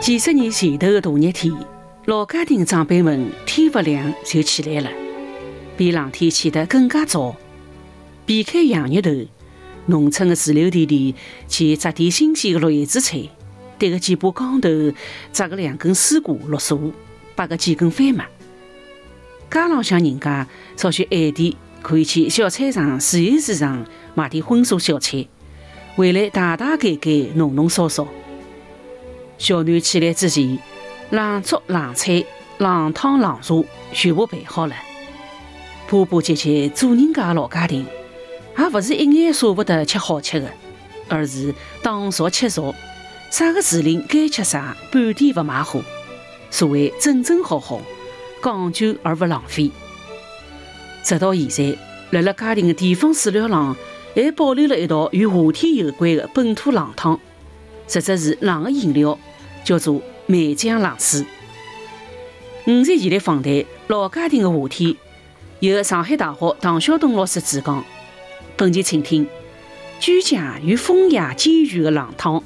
几十年前头的大热天，老家庭长辈们天不亮就起来了，比冷天起得更加早。避开洋热头，农村的自留地里去摘点新鲜的绿叶子菜，对个几把缸头，摘个2根丝瓜、绿茶，摆个几根番麦。街浪向人家稍许晚点，可以去小菜场、自由市场买点荤素小菜，回来大大改改、弄弄烧烧。小囡起来之前，冷粥、冷菜、冷汤、冷茶全部备好了。婆婆姐姐做人家的老家庭，也不是一眼舍不得吃好吃的，而是当熟吃熟，啥个时令该吃啥，半点不马虎。所谓整整好好，讲究而不浪费。直到现在，辣辣家庭的地方饲料上，还保留了一道与夏天有关的本土冷汤，实质是冷的饮料，叫做梅浆冷水。50前来访谈老家庭的夏天，由上海大学唐晓东老师主讲。本期请听居家与风雅兼具的冷汤。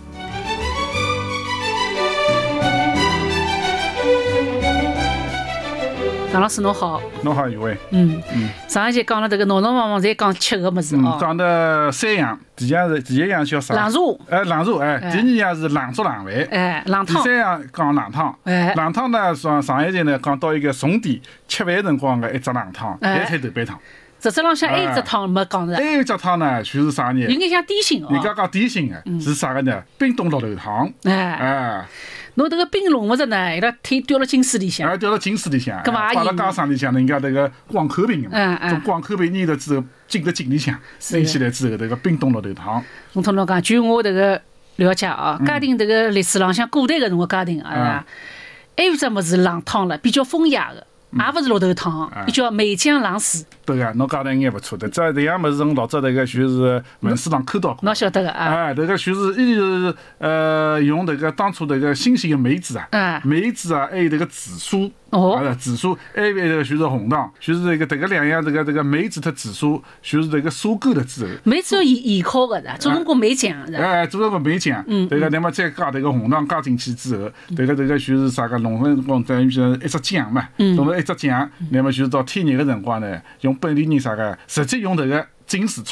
唐老师侬好。 侬好，一位。 上一节讲了这个闹闹忙忙，侪讲吃的么子哦。 讲的3样，第一样叫啥？ 冷茶。 冷茶，第2样是冷粥冷饭。 冷汤。 第3样讲冷汤。冷汤呢，上一节呢讲到一个重点，吃饭辰光的一只冷汤，白菜头粿汤。 这只浪向还有一只汤没讲着。 还有一只汤呢，就是啥呢？ 应该像点心哦。 人家讲点心的，是啥个呢？冰冻绿豆汤。 侬这个冰弄勿着呢，伊拉腿掉了金水里向。 掉了金水里向。 摆辣街上里向，人家这个广口瓶嘛，从广口瓶捏了之后，进了井里向，拎起来之后，这个冰冻绿豆汤。 侬听侬讲，据我这个了解啊，家庭这个历史浪向，古代搿种家庭啊，还有只么子冷汤了，比较风雅的。也不是绿豆汤，伊叫梅浆冷水。 对个，侬讲得应该不错的。这样么子，侬老早那个就是文书上看到过。 侬晓得个啊？ 那个就是一直用那个当初那个新鲜的梅子啊，梅子啊，还有那个紫苏。紫苏，还有那个就是红糖，就是这个2样，这个梅子和紫苏，就是这个收购了之后。 梅子要盐烤的是，做成过梅浆是。 做成过梅浆。那么再加这个红糖加进去之后，这个就是啥个弄成等于是一只酱嘛，弄成一只酱，那么就是到天热的辰光呢，用本地人啥个直接用这个金水